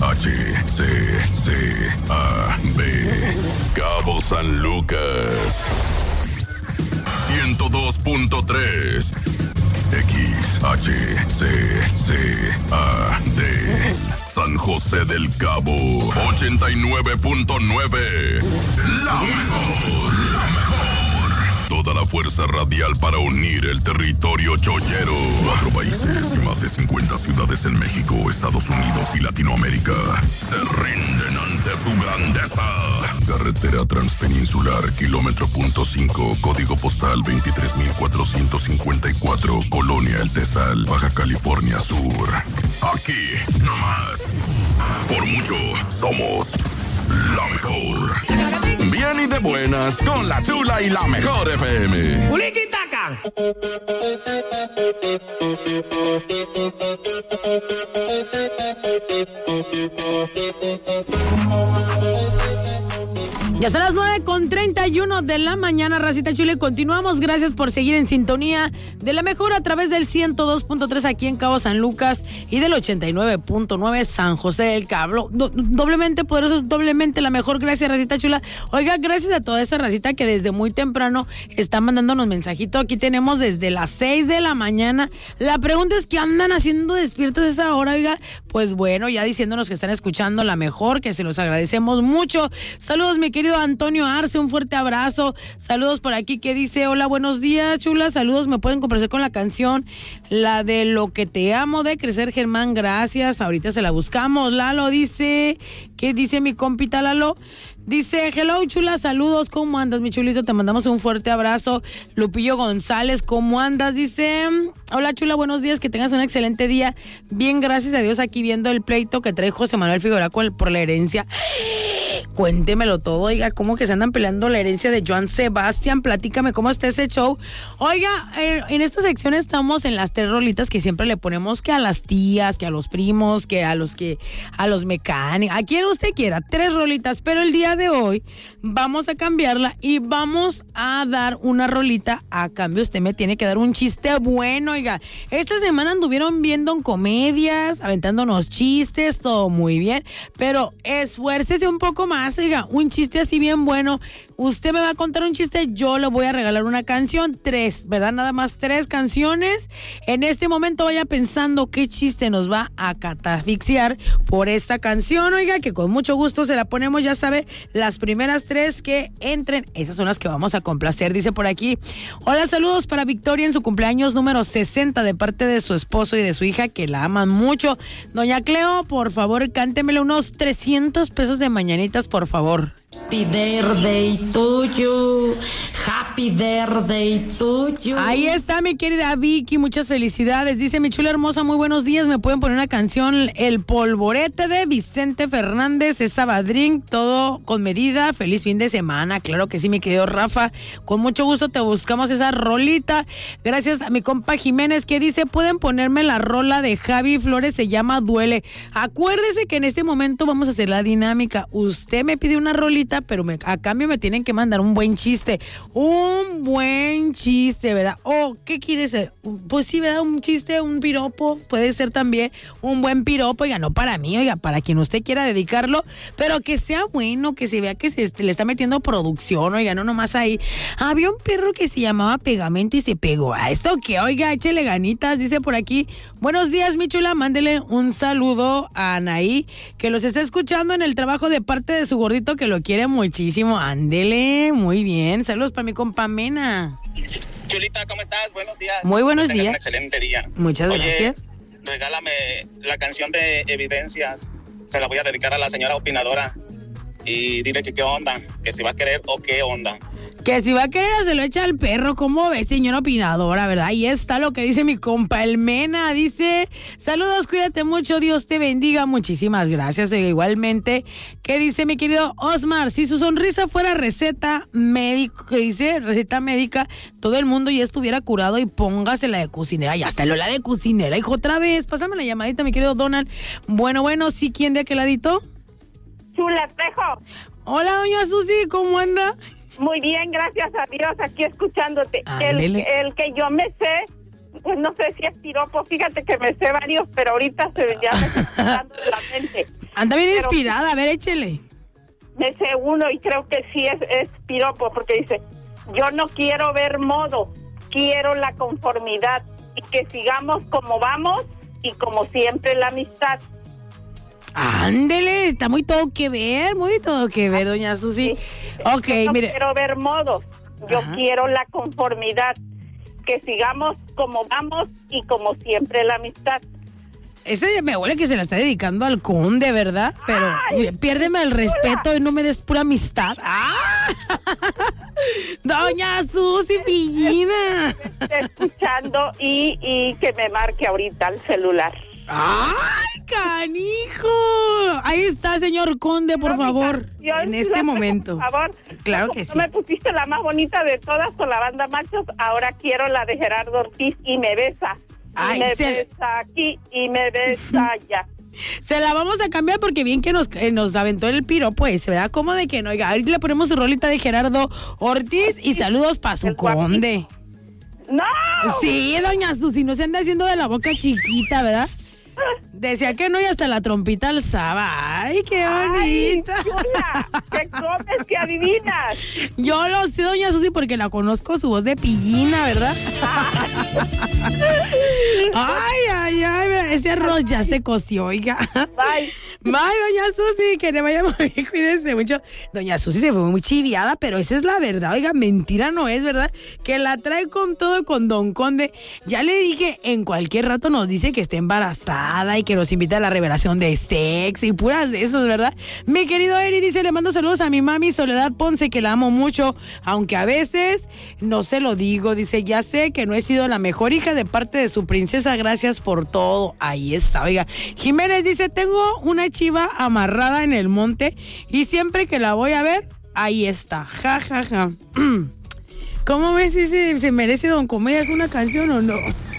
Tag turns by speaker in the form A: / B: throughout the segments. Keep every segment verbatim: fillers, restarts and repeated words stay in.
A: H, C, C, A, B. Cabo San Lucas. ciento dos punto tres. X, H, C, C, A, D. San José del Cabo. ochenta y nueve punto nueve. La mejor, la mejor. Toda la fuerza radial para unir el territorio chollero. Cuatro países y más de cincuenta ciudades en México, Estados Unidos y Latinoamérica se rinden ante su grandeza. Carretera Transpeninsular, kilómetro punto cinco, código postal veintitrés mil cuatrocientos cincuenta y cuatro, Colonia El Tesal, Baja California Sur. Aquí, nomás. Por mucho, somos la mejor. Bien y de buenas con la Chula y la Mejor F M.
B: ¡Uliquitaca!
C: Ya son las nueve con treinta y uno de la mañana, racita chula. Continuamos. Gracias por seguir en sintonía de la mejor a través del ciento dos punto tres aquí en Cabo San Lucas y del ochenta y nueve punto nueve San José del Cabo. Do- doblemente poderosos, doblemente la mejor. Gracias, racita chula. Oiga, gracias a toda esa racita que desde muy temprano está mandándonos mensajitos. Aquí tenemos desde las seis de la mañana. La pregunta es: ¿qué andan haciendo despiertos a esa hora, oiga? Pues bueno, ya diciéndonos que están escuchando la mejor, que se los agradecemos mucho. Saludos, mi querido Antonio Arce, un fuerte abrazo. Saludos por aquí que dice: hola, buenos días, chula. Saludos, me pueden complacer con la canción, la de Lo que te amo de Crecer Germán. Gracias, ahorita se la buscamos. Lalo dice, ¿qué dice mi compita Lalo? Dice: hello, chula, saludos, ¿cómo andas, mi chulito? Te mandamos un fuerte abrazo. Lupillo González, ¿cómo andas? Dice: hola, chula, buenos días, que tengas un excelente día. Bien, gracias a Dios, aquí viendo el pleito que trae José Manuel Figueroa por la herencia. Cuéntemelo todo, oiga, ¿cómo que se andan peleando la herencia de Joan Sebastián? Platícame cómo está ese show. Oiga, eh, en esta sección estamos en las tres rolitas que siempre le ponemos, que a las tías, que a los primos, que a los que a los mecánicos, a quien usted quiera, tres rolitas, pero el día de hoy vamos a cambiarla y vamos a dar una rolita a cambio. Usted me tiene que dar un chiste bueno, oiga. Esta semana anduvieron viendo comedias, aventándonos chistes, todo muy bien, pero esfuércese un poco más, oiga, un chiste así bien bueno. Usted me va a contar un chiste, yo le voy a regalar una canción, tres, ¿verdad? Nada más tres canciones. En este momento vaya pensando qué chiste nos va a catafixiar por esta canción, oiga, que con mucho gusto se la ponemos, ya sabe, las primeras tres que entren, esas son las que vamos a complacer. Dice por aquí: hola, saludos para Victoria en su cumpleaños número sesenta de parte de su esposo y de su hija, que la aman mucho. Doña Cleo, por favor, cántemele unos trescientos pesos de mañanitas, por favor.
D: Happy birthday to you, happy birthday to you.
C: Ahí está mi querida Vicky, muchas felicidades. Dice: mi chula hermosa, muy buenos días, me pueden poner una canción, El Polvorete de Vicente Fernández, es Sabadrín, todo con medida, feliz fin de semana. Claro que sí, mi querido Rafa, con mucho gusto te buscamos esa rolita. Gracias a mi compa Jiménez que dice: pueden ponerme la rola de Javi Flores, se llama Duele. Acuérdese que en este momento vamos a hacer la dinámica, usted me pide una rolita, pero me, a cambio me tienen que mandar un buen chiste, un buen chiste, ¿verdad? O, ¿qué quiere ser? Pues sí, ¿verdad? Un chiste, un piropo, puede ser también un buen piropo, oiga, no para mí, oiga, para quien usted quiera dedicarlo, pero que sea bueno, que se vea que se le está metiendo producción, oiga, no nomás ahí. Había un perro que se llamaba Pegamento y se pegó a esto, que oiga, échele ganitas, dice por aquí: buenos días, mi chula, mándele un saludo a Anaí, que los está escuchando en el trabajo de parte de su gordito, que lo quiere muchísimo. Ándele, muy bien. Saludos para mi compa Mena.
E: Chulita, ¿cómo estás? Buenos días.
C: Muy buenos
E: que tengas
C: días.
E: Un excelente día.
C: Muchas
E: Oye,
C: gracias.
E: Regálame la canción de Evidencias. Se la voy a dedicar a la señora opinadora. Y dile que qué onda, que si va a querer o qué onda.
C: Que si va a querer se lo echa al perro, ¿cómo ves, señora opinadora, verdad? Ahí está lo que dice mi compa el Mena, dice: saludos, cuídate mucho, Dios te bendiga, muchísimas gracias. Oiga, igualmente, ¿qué dice mi querido Osmar? Si su sonrisa fuera receta médica, ¿qué dice? Receta médica, todo el mundo ya estuviera curado, y póngasela de cocinera, ya está la de cocinera, hijo, otra vez, pásame la llamadita, mi querido Donald. Bueno, bueno, ¿sí quién de aquel ladito?
F: Chula Trejo.
C: Hola, doña Susi, ¿cómo anda?
F: Muy bien, gracias a Dios, aquí escuchándote. El, el que yo me sé, pues no sé si es piropo, fíjate que me sé varios, pero ahorita se ya me está dando de la mente.
C: Anda bien pero, inspirada, a ver, échele.
F: Me sé uno y creo que sí es, es piropo, porque dice, yo no quiero ver modo, quiero la conformidad y que sigamos como vamos y como siempre la amistad.
C: Ándele, está muy todo que ver, muy todo que ver, doña Susi. Sí. Ok,
F: yo no
C: mire.
F: quiero ver modos, yo Ajá. quiero la conformidad, que sigamos como vamos y como siempre la amistad.
C: Ese me huele que se la está dedicando al conde, ¿verdad? Pero Ay, piérdeme el respeto chula. Y no me des pura amistad. ¡Ah! Doña Susi Pillina.
F: Me está escuchando y, y que me marque ahorita el celular.
C: ¡Ay, canijo! Ahí está, señor conde, por no, favor. En este momento.
F: Por favor.
C: Claro
F: no,
C: que sí.
F: No me pusiste la más bonita de todas con la banda Machos. Ahora quiero la de Gerardo Ortiz y me besa. Ay, y me se... besa aquí y me besa allá.
C: Se la vamos a cambiar porque bien que nos, eh, nos aventó el piro, pues, ¿verdad? ¿Cómo de que no? Oiga, ahorita le ponemos su rolita de Gerardo Ortiz y saludos para su conde.
F: ¡No!
C: Sí, doña Susi, no se anda haciendo de la boca chiquita, ¿verdad? Decía que no y hasta la trompita alzaba. ¡Ay, qué bonita!
F: ¡Ay, chula! ¿Qué comes? ¿Qué adivinas?
C: Yo lo sé, doña Susi, porque la conozco su voz de pillina, ¿verdad? Ay, ay, ay, ese arroz ya se coció, oiga.
F: Bye.
C: Bye, doña Susi, que le vaya muy bien, cuídense mucho. Doña Susi se fue muy chiviada, pero esa es la verdad, oiga, mentira no es, ¿verdad? Que la trae con todo con Don Conde. Ya le dije, en cualquier rato nos dice que está embarazada y que nos invita a la revelación de sex y puras de esas, ¿verdad? Mi querido Eri dice, le mando saludos a mi mami Soledad Ponce, que la amo mucho, aunque a veces no se lo digo. Dice, ya sé que no he sido la mejor hija de parte de su princesa, gracias por todo. Ahí está, oiga. Jiménez dice, tengo una chiva amarrada en el monte y siempre que la voy a ver, ahí está. Ja, ja, ja. ¿Cómo ves si se, se merece Don Comedia una canción o no?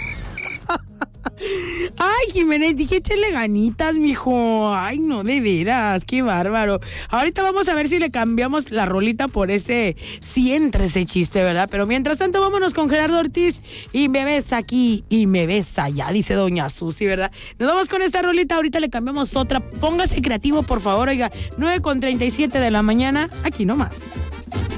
C: Ay, Jiménez, dije échale ganitas, mijo. Ay, no, de veras, qué bárbaro. Ahorita vamos a ver si le cambiamos la rolita por ese, sí entra ese chiste, ¿verdad? Pero mientras tanto, vámonos con Gerardo Ortiz y me ves aquí y me ves allá, dice doña Susi, ¿verdad? Nos vamos con esta rolita, ahorita le cambiamos otra. Póngase creativo, por favor, oiga, nueve con treinta y siete de la mañana, aquí nomás.